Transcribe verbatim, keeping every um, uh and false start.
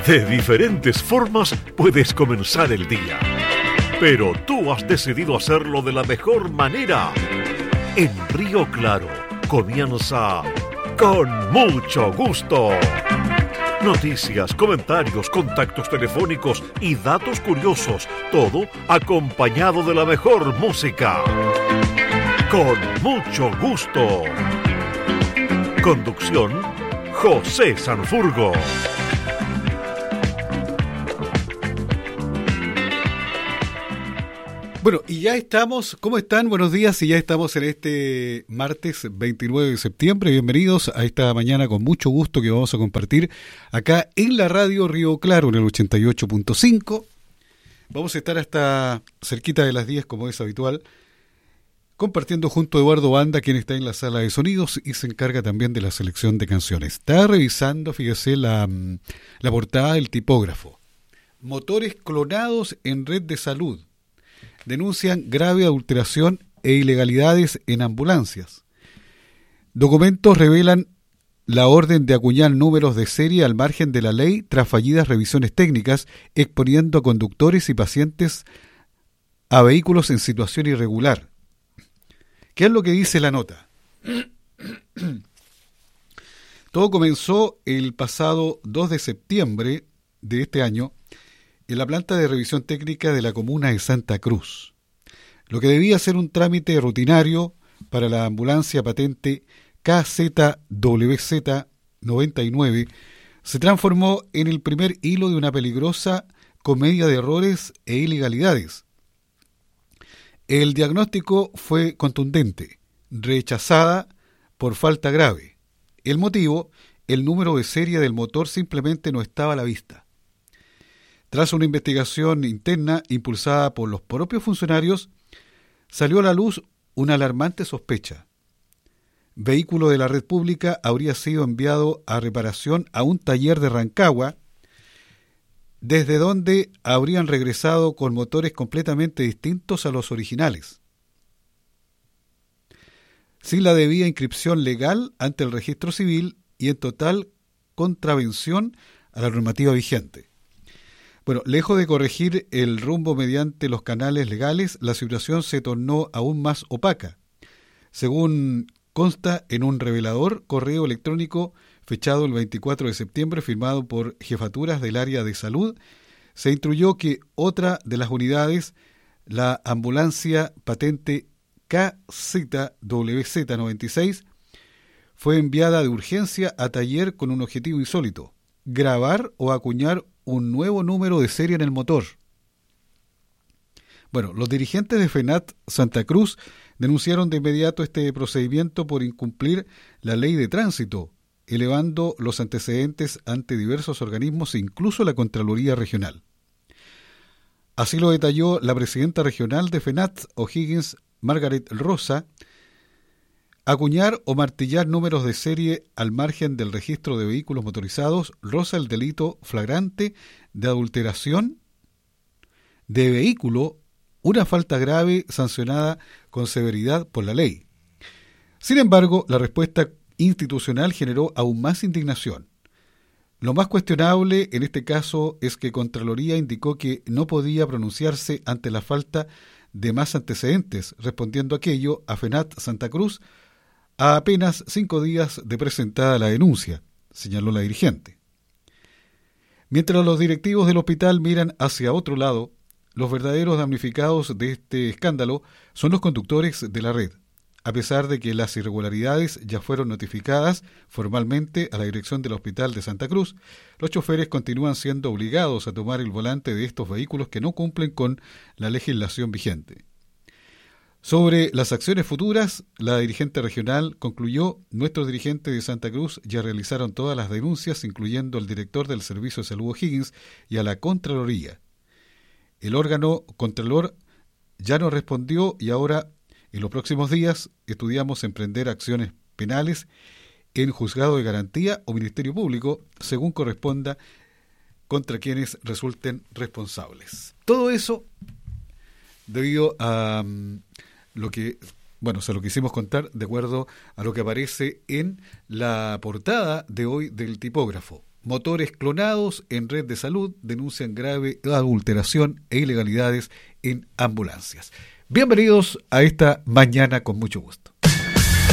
De diferentes formas puedes comenzar el día, pero tú has decidido hacerlo de la mejor manera. En Río Claro comienza Con Mucho Gusto. Noticias, comentarios, contactos telefónicos y datos curiosos, todo acompañado de la mejor música. Con Mucho Gusto. Conducción, José Sanfurgo. Bueno, y ya estamos, ¿cómo están? Buenos días, y ya estamos en este martes veintinueve de septiembre. Bienvenidos a esta mañana con mucho gusto que vamos a compartir acá en la radio Río Claro, en el ochenta y ocho punto cinco. Vamos a estar hasta cerquita de las diez, como es habitual, compartiendo junto a Eduardo Banda, quien está en la sala de sonidos y se encarga también de la selección de canciones. Está revisando, fíjese, la, la portada del tipógrafo. Motores clonados en red de salud. Denuncian grave adulteración e ilegalidades en ambulancias. Documentos revelan la orden de acuñar números de serie al margen de la ley tras fallidas revisiones técnicas, exponiendo a conductores y pacientes a vehículos en situación irregular. ¿Qué es lo que dice la nota? Todo comenzó el pasado dos de septiembre de este año en la planta de revisión técnica de la comuna de Santa Cruz. Lo que debía ser un trámite rutinario para la ambulancia patente K Z W Z noventa y nueve se transformó en el primer hilo de una peligrosa comedia de errores e ilegalidades. El diagnóstico fue contundente, rechazada por falta grave. El motivo, el número de serie del motor simplemente no estaba a la vista. Tras una investigación interna impulsada por los propios funcionarios, salió a la luz una alarmante sospecha. Vehículo de la red pública habría sido enviado a reparación a un taller de Rancagua, desde donde habrían regresado con motores completamente distintos a los originales, sin la debida inscripción legal ante el registro civil y en total contravención a la normativa vigente. Bueno, lejos de corregir el rumbo mediante los canales legales, la situación se tornó aún más opaca. Según consta en un revelador correo electrónico fechado el veinticuatro de septiembre, firmado por jefaturas del área de salud, se instruyó que otra de las unidades, la ambulancia patente K Z W Z noventa y seis, fue enviada de urgencia a taller con un objetivo insólito: grabar o acuñar un nuevo número de serie en el motor. Bueno, los dirigentes de FENAT Santa Cruz denunciaron de inmediato este procedimiento por incumplir la ley de tránsito, elevando los antecedentes ante diversos organismos e incluso la Contraloría Regional. Así lo detalló la presidenta regional de FENAT, O'Higgins Margaret Rosa. Acuñar o martillar números de serie al margen del registro de vehículos motorizados roza el delito flagrante de adulteración de vehículo, una falta grave sancionada con severidad por la ley. Sin embargo, la respuesta institucional generó aún más indignación. Lo más cuestionable en este caso es que Contraloría indicó que no podía pronunciarse ante la falta de más antecedentes, respondiendo aquello a FENAT Santa Cruz a apenas cinco días de presentada la denuncia, señaló la dirigente. Mientras los directivos del hospital miran hacia otro lado, los verdaderos damnificados de este escándalo son los conductores de la red. A pesar de que las irregularidades ya fueron notificadas formalmente a la dirección del Hospital de Santa Cruz, los choferes continúan siendo obligados a tomar el volante de estos vehículos que no cumplen con la legislación vigente. Sobre las acciones futuras, la dirigente regional concluyó: nuestros dirigentes de Santa Cruz ya realizaron todas las denuncias, incluyendo al director del Servicio de Salud O'Higgins y a la Contraloría. El órgano Contralor ya nos respondió y ahora, en los próximos días, estudiamos emprender acciones penales en juzgado de garantía o Ministerio Público, según corresponda, contra quienes resulten responsables. Todo eso debido a um, lo que, bueno, se lo quisimos contar de acuerdo a lo que aparece en la portada de hoy del tipógrafo. motores clonados en red de salud, denuncian grave adulteración e ilegalidades en ambulancias. Bienvenidos a esta mañana con mucho gusto.